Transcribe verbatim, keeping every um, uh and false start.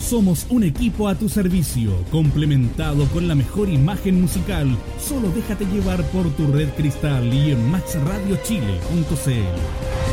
Somos un equipo a tu servicio, complementado con la mejor imagen musical. Solo déjate llevar por tu red Cristal y en max radio chile punto c l.